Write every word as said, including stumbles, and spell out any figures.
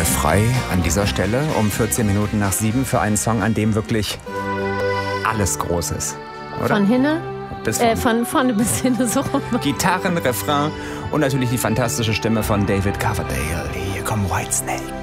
gerne frei an dieser Stelle um vierzehn Minuten nach sieben für einen Song, an dem wirklich alles groß ist. Oder? Von hinne? Bis äh, von vorne bis hinne so rum. Gitarren, Refrain und natürlich die fantastische Stimme von David Coverdale. Hier kommt Whitesnake.